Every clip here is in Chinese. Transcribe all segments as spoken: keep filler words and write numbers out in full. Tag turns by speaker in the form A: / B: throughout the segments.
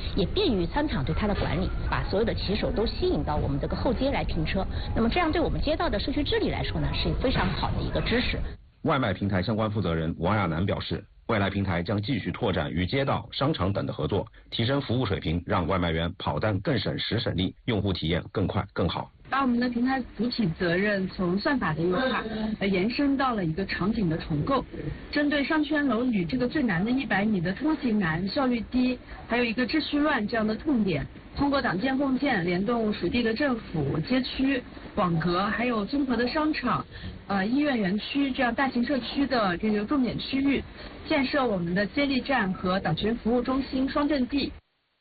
A: 也便于商场对它的管理，把所有的骑手都吸引到我们这个后街来停车。那么这样对我们街道的社区治理来说呢，是非常好的一个支持。
B: 外卖平台相关负责人王亚楠表示，未来平台将继续拓展与街道、商场等的合作，提升服务水平，让外卖员跑单更省时省力，用户体验更快更好。
C: 把我们的平台主体责任从算法的优化，呃，延伸到了一个场景的重构。针对商圈楼宇这个最难的一百米的通行难、效率低，还有一个秩序乱这样的痛点，通过党建共建，联动属地的政府、街区、网格，还有综合的商场、呃医院园区这样大型社区的这个重点区域，建设我们的接力站和党权服务中心双阵地。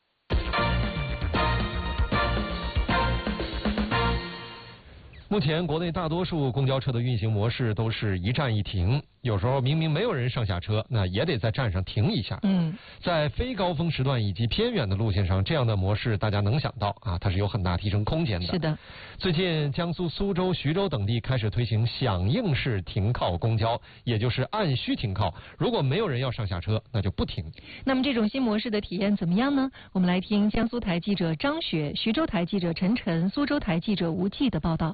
D: 目前，国内大多数公交车的运行模式都是一站一停，有时候明明没有人上下车，那也得在站上停一下。嗯，在非高峰时段以及偏远的路线上，这样的模式大家能想到啊，它是有很大提升空间的。
E: 是的，
D: 最近江苏苏州、徐州等地开始推行响应式停靠公交，也就是按需停靠，如果没有人要上下车，那就不停。
E: 那么这种新模式的体验怎么样呢？我们来听江苏台记者张雪、徐州台记者陈晨、苏州台记者吴季的报道。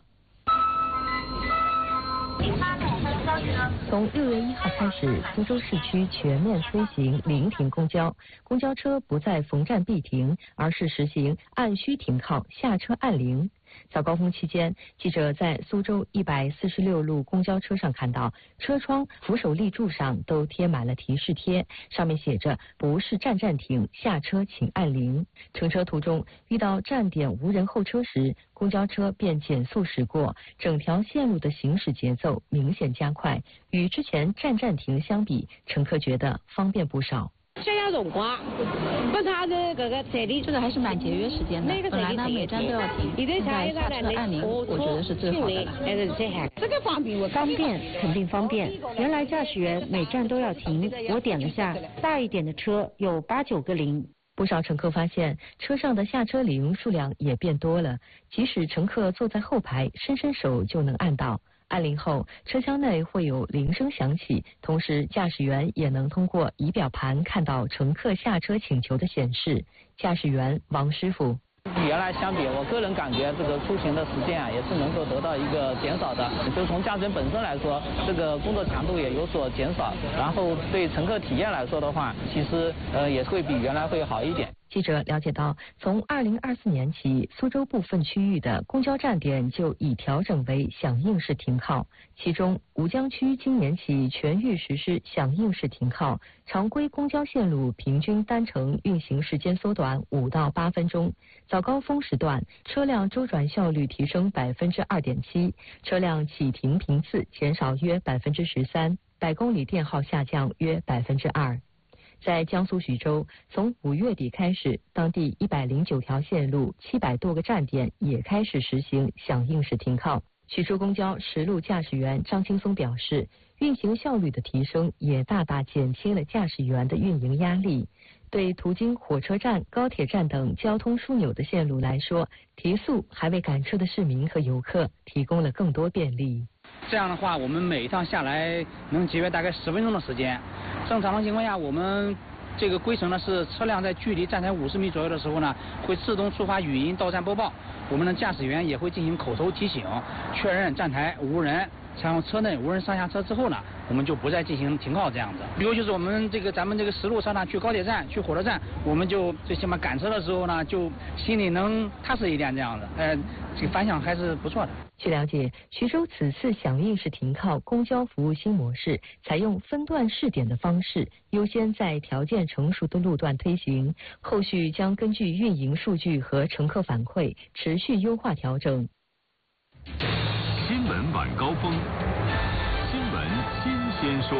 F: 从六月一号开始，苏州市区全面推行临停公交，公交车不再逢站必停，而是实行按需停靠，下车按铃。早高峰期间，记者在苏州一百四十六路公交车上看到，车窗、扶手立柱上都贴满了提示贴，上面写着“不是站站停，下车请按铃”。乘车途中遇到站点无人候车时，公交车便减速驶过，整条线路的行驶节奏明显加快。与之前站站停相比，乘客觉得方便不少。
G: 想要辰光，不他的这个站里，
H: 这个还是蛮节约时间的。本来呢每站都要停，现在下车按铃，我觉得是最好的了。
G: 这个方便，我
I: 方便肯定方便。原来驾驶员每站都要停，我点了下，大一点的车有八九个铃。
F: 不少乘客发现车上的下车铃数量也变多了，即使乘客坐在后排，伸伸手就能按到。按铃后，车厢内会有铃声响起，同时驾驶员也能通过仪表盘看到乘客下车请求的显示。驾驶员王师傅。
J: 原来相比，我个人感觉这个出行的时间啊，也是能够得到一个减少的。就是从驾驶员本身来说，这个工作强度也有所减少。然后对乘客体验来说的话，其实呃也会比原来会好一点。
F: 记者了解到，从二零二四年起，苏州部分区域的公交站点就已调整为响应式停靠。其中，吴江区今年起全域实施响应式停靠，常规公交线路平均单程运行时间缩短五到八分钟。早高峰时段，车辆周转效率提升百分之二点七，车辆起停频次减少约百分之十三，百公里电耗下降约百分之二。在江苏徐州，从五月底开始，当地一百零九条线路、七百多个站点也开始实行响应式停靠。徐州公交实路驾驶员张青松表示，运行效率的提升也大大减轻了驾驶员的运营压力。对途经火车站、高铁站等交通枢纽的线路来说，提速还为赶车的市民和游客提供了更多便利。
J: 这样的话，我们每一趟下来能节约大概十分钟的时间。正常的情况下，我们这个规程呢是车辆在距离站台五十米左右的时候呢，会自动触发语音到站播报，我们的驾驶员也会进行口头提醒，确认站台无人，然后车内无人上下车之后呢，我们就不再进行停靠这样子。比如就是我们这个咱们这个实路上呢，去高铁站、去火车站，我们就最起码赶车的时候呢，就心里能踏实一点这样子。呃，这个反响还是不错的。
F: 据了解，徐州此次响应式停靠公交服务新模式，采用分段试点的方式，优先在条件成熟的路段推行，后续将根据运营数据和乘客反馈，持续优化调整。
K: 新闻晚高峰，新闻新鲜说。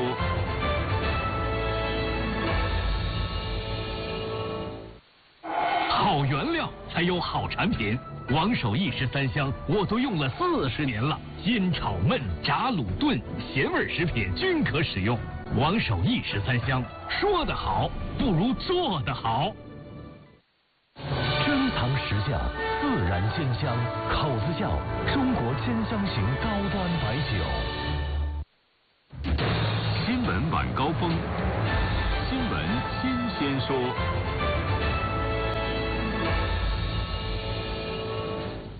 K: 好原料才有好产品。王守义十三香我都用了四十年了，煎炒焖炸卤炖咸味食品均可使用。王守义十三香，说得好不如做得好。珍藏实窖，自然煎香，口子窖，中国煎香型高端白酒。新闻晚高峰，新闻新鲜说。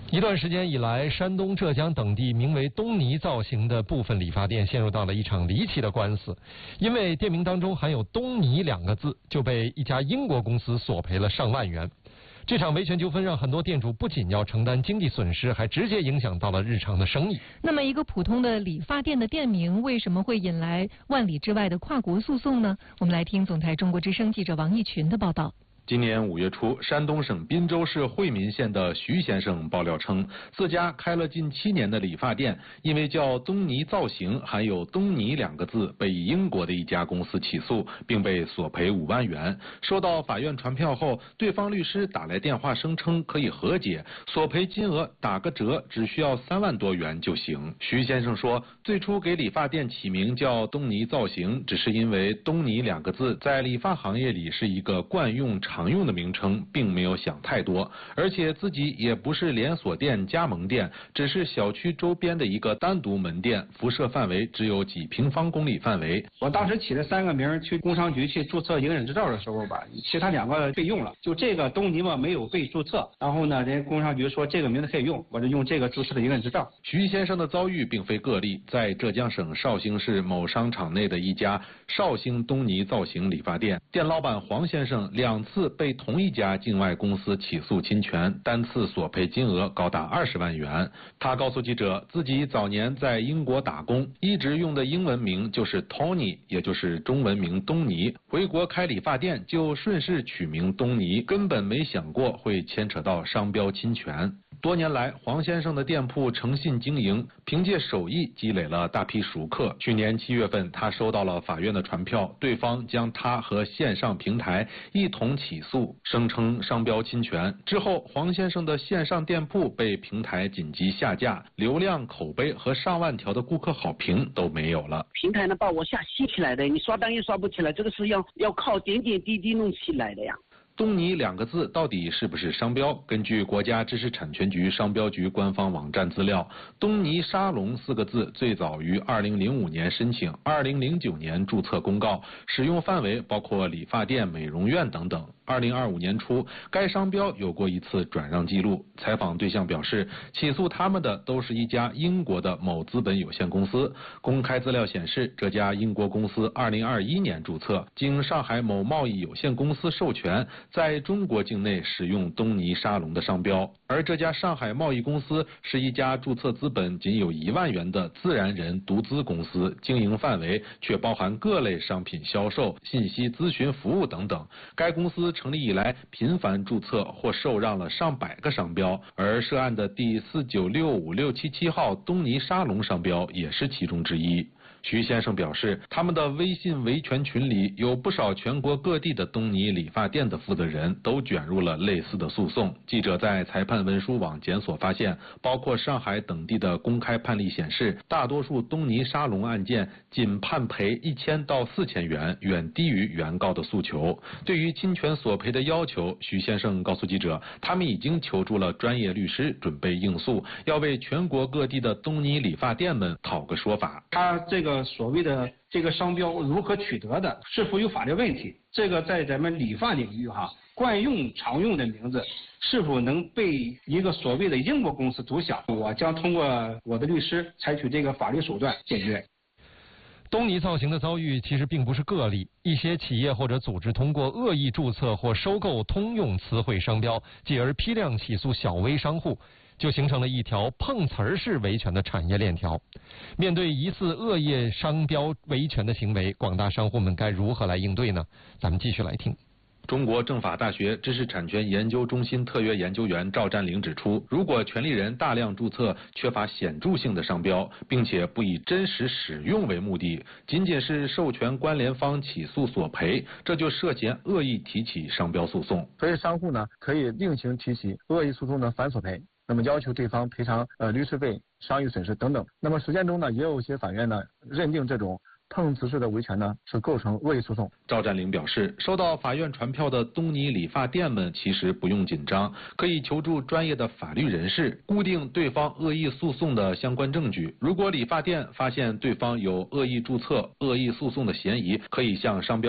D: 一段时间以来，山东、浙江等地名为东尼造型的部分理发店陷入到了一场离奇的官司，因为店名当中含有东尼两个字，就被一家英国公司索赔了上万元。这场维权纠纷让很多店主不仅要承担经济损失，还直接影响到了日常的生意。
E: 那么一个普通的理发店的店名为什么会引来万里之外的跨国诉讼呢？我们来听总台中国之声记者王义群的报道。
L: 今年五月初，山东省滨州市惠民县的徐先生爆料称，自家开了近七年的理发店，因为叫东尼造型，含有东尼两个字，被英国的一家公司起诉，并被索赔五万元。收到法院传票后，对方律师打来电话声称可以和解，索赔金额打个折，只需要三万多元就行。徐先生说，最初给理发店起名叫东尼造型，只是因为东尼两个字在理发行业里是一个惯用常常用的名称，并没有想太多，而且自己也不是连锁店、加盟店，只是小区周边的一个单独门店，辐射范围只有几平方公里范围。
M: 我当时起了三个名，去工商局去注册营业执照的时候吧，其他两个备用了，就这个东尼嘛没有被注册，然后呢，人家工商局说这个名字可以用，我就用这个注册的营业执照。
L: 徐先生的遭遇并非个例，在浙江省绍兴市某商场内的一家绍兴东尼造型理发店，店老板黄先生两次被同一家境外公司起诉侵权，单次索赔金额高达二十万元。他告诉记者，自己早年在英国打工，一直用的英文名就是 Tony， 也就是中文名东尼。回国开理发店就顺势取名东尼，根本没想过会牵扯到商标侵权。多年来，黄先生的店铺诚信经营，凭借手艺积累了大批熟客。去年七月份，他收到了法院的传票，对方将他和线上平台一同起诉，声称商标侵权。之后，黄先生的线上店铺被平台紧急下架，流量、口碑和上万条的顾客好评都没有了。
N: 平台呢把我下吸起来的，你刷单也刷不起来，这个是要要靠点点滴滴弄起来的呀。
L: 东尼两个字到底是不是商标？根据国家知识产权局商标局官方网站资料，东尼沙龙四个字最早于二零零五年申请，二零零九年注册公告，使用范围包括理发店、美容院等等。二零二五年初，该商标有过一次转让记录。采访对象表示，起诉他们的都是一家英国的某资本有限公司。公开资料显示，这家英国公司二零二一年注册，经上海某贸易有限公司授权，在中国境内使用东尼沙龙的商标。而这家上海贸易公司是一家注册资本仅有一万元的自然人独资公司，经营范围却包含各类商品销售、信息咨询服务等等。该公司成立以来频繁注册或受让了上百个商标，而涉案的第四九六五六七七号东尼沙龙商标也是其中之一。徐先生表示，他们的微信维权群里有不少全国各地的东尼理发店的负责人都卷入了类似的诉讼。记者在裁判文书网检索发现，包括上海等地的公开判例显示，大多数东尼沙龙案件仅判赔一千到四千元，远低于原告的诉求。对于侵权索赔的要求，徐先生告诉记者，他们已经求助了专业律师，准备应诉，要为全国各地的东尼理发店们讨个说法。
M: 他这个所谓的这个商标如何取得的，是否有法律问题？这个在咱们理发领域哈，惯用常用的名字是否能被一个所谓的英国公司独享？我将通过我的律师采取这个法律手段解决。
D: 东尼造型的遭遇其实并不是个例，一些企业或者组织通过恶意注册或收购通用词汇商标，继而批量起诉小微商户，就形成了一条碰瓷儿式维权的产业链条。面对疑似恶意商标维权的行为，广大商户们该如何来应对呢？咱们继续来听。
L: 中国政法大学知识产权研究中心特约研究员赵占领指出，如果权利人大量注册缺乏显著性的商标，并且不以真实使用为目的，仅仅是授权关联方起诉索赔，这就涉嫌恶意提起商标诉讼。
O: 所以商户呢可以另行提起恶意诉讼的反索赔，那么要求对方赔偿呃律师费、商誉损失等等。那么实践中呢，也有一些法院呢认定这种碰瓷式的维权呢是构成恶意诉讼。
L: 赵占领表示，收到法院传票的东尼理发店们其实不用紧张，可以求助专业的法律人士，固定对方恶意诉讼的相关证据。如果理发店发现对方有恶意注册、恶意诉讼的嫌疑，可以向商标